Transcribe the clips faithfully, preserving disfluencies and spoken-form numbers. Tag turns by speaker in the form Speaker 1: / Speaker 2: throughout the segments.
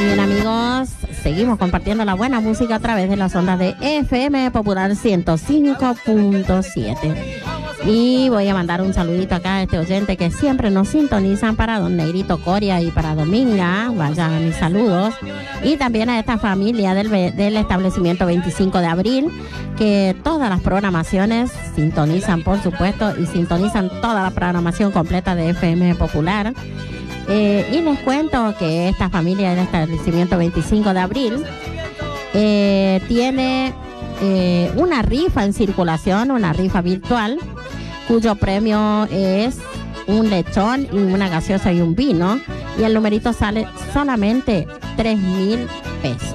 Speaker 1: Bien, amigos, seguimos compartiendo la buena música a través de las ondas de F M Popular ciento cinco punto siete. Y voy a mandar un saludito acá a este oyente que siempre nos sintonizan, para don Negrito Coria y para Dominga. Vayan mis saludos. Y también a esta familia del, del establecimiento veinticinco de abril, que todas las programaciones sintonizan, por supuesto, y sintonizan toda la programación completa de F M Popular. Eh, y les cuento que esta familia del establecimiento veinticinco de abril eh, tiene eh, una rifa en circulación, una rifa virtual, cuyo premio es un lechón y una gaseosa y un vino, y el numerito sale solamente tres mil pesos.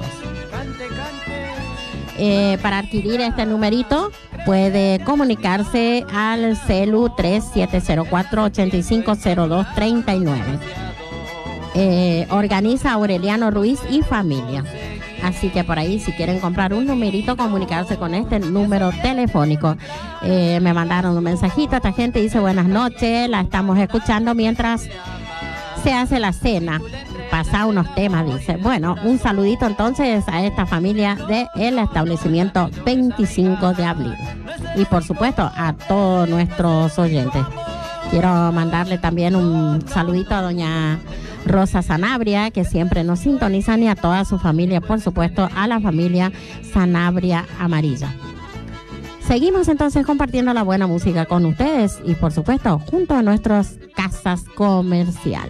Speaker 1: Eh, para adquirir este numerito puede comunicarse al celu tres siete cero cuatro, ocho cinco cero dos tres nueve. Eh, organiza Aureliano Ruiz y familia. Así que por ahí, si quieren comprar un numerito, comunicarse con este número telefónico. Eh, me mandaron un mensajito. Esta gente dice: buenas noches, la estamos escuchando mientras se hace la cena. Pasa unos temas, dice. Bueno, un saludito entonces a esta familia del establecimiento veinticinco de abril. Y por supuesto a todos nuestros oyentes. Quiero mandarle también un saludito a doña Rosa Sanabria, que siempre nos sintonizan, y a toda su familia, por supuesto, a la familia Sanabria Amarilla. Seguimos entonces compartiendo la buena música con ustedes y, por supuesto, junto a nuestras casas comerciales.